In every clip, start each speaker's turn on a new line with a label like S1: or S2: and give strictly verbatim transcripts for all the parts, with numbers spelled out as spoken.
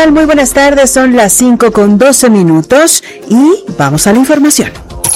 S1: tal? Muy buenas tardes, son las cinco con doce minutos y vamos a la información.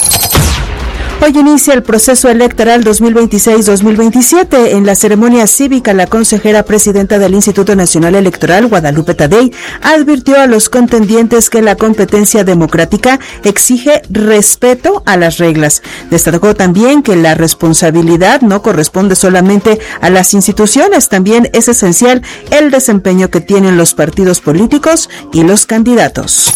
S1: Hoy inicia el proceso electoral dos mil veintiséis dos mil veintisiete. En la ceremonia cívica, la consejera presidenta del Instituto Nacional Electoral, Guadalupe Tadei, advirtió a los contendientes que la competencia democrática exige respeto a las reglas. Destacó también que la responsabilidad no corresponde solamente a las instituciones, también es esencial el desempeño que tienen los partidos políticos y los candidatos.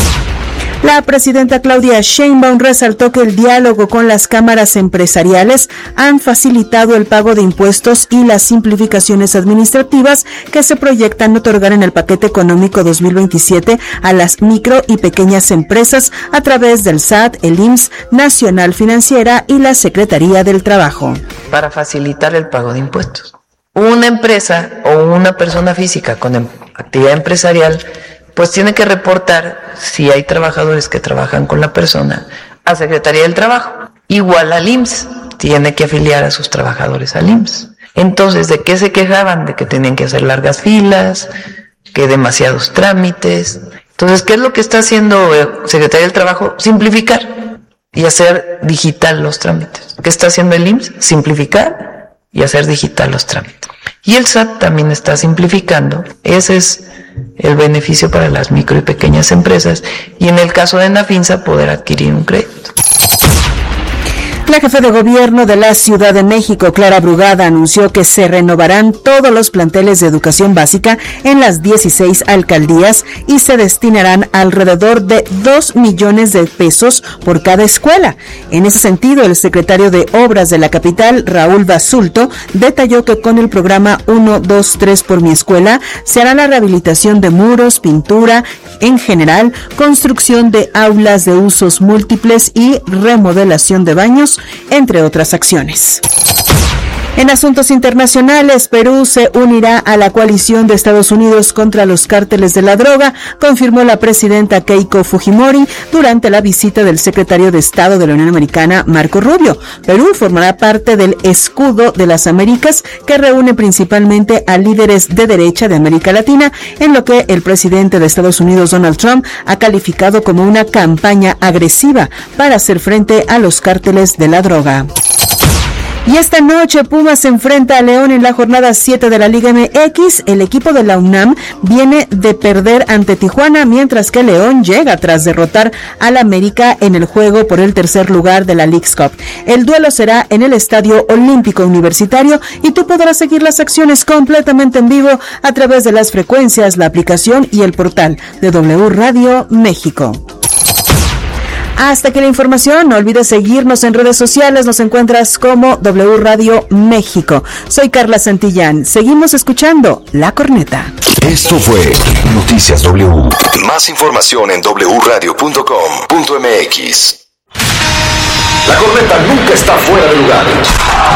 S1: La presidenta Claudia Sheinbaum resaltó que el diálogo con las cámaras empresariales han facilitado el pago de impuestos y las simplificaciones administrativas que se proyectan otorgar en el paquete económico dos mil veintisiete a las micro y pequeñas empresas a través del S A T, el I M S S, Nacional Financiera y la Secretaría del Trabajo.
S2: Para facilitar el pago de impuestos. Una empresa o una persona física con em- actividad empresarial pues tiene que reportar, si hay trabajadores que trabajan con la persona, a Secretaría del Trabajo. Igual al I M S S, tiene que afiliar a sus trabajadores al I M S S. Entonces, ¿de qué se quejaban? De que tenían que hacer largas filas, que demasiados trámites. Entonces, ¿qué es lo que está haciendo Secretaría del Trabajo? Simplificar y hacer digital los trámites. ¿Qué está haciendo el I M S S? Simplificar y hacer digital los trámites. Y el S A T también está simplificando. Ese es el beneficio para las micro y pequeñas empresas, y en el caso de Nafinsa poder adquirir un crédito.
S1: La jefa de gobierno de la Ciudad de México, Clara Brugada, anunció que se renovarán todos los planteles de educación básica en las dieciséis alcaldías y se destinarán alrededor de dos millones de pesos por cada escuela. En ese sentido, el secretario de Obras de la capital, Raúl Basulto, detalló que con el programa uno, dos, tres por mi escuela se hará la rehabilitación de muros, pintura en general, construcción de aulas de usos múltiples y remodelación de baños, entre otras acciones. En asuntos internacionales, Perú se unirá a la coalición de Estados Unidos contra los cárteles de la droga, confirmó la presidenta Keiko Fujimori durante la visita del secretario de Estado de la Unión Americana, Marco Rubio. Perú formará parte del Escudo de las Américas, que reúne principalmente a líderes de derecha de América Latina, en lo que el presidente de Estados Unidos, Donald Trump, ha calificado como una campaña agresiva para hacer frente a los cárteles de la droga. Y esta noche Pumas se enfrenta a León en la jornada siete de la Liga M X. El equipo de la UNAM viene de perder ante Tijuana, mientras que León llega tras derrotar al América en el juego por el tercer lugar de la Leagues Cup. El duelo será en el Estadio Olímpico Universitario y tú podrás seguir las acciones completamente en vivo a través de las frecuencias, la aplicación y el portal de W Radio México. Hasta aquí la información, no olvides seguirnos en redes sociales, nos encuentras como W Radio México. Soy Carla Santillán, seguimos escuchando La Corneta.
S3: Esto fue Noticias W. Más información en doble u radio punto com punto m x. La Corneta nunca está fuera de lugar.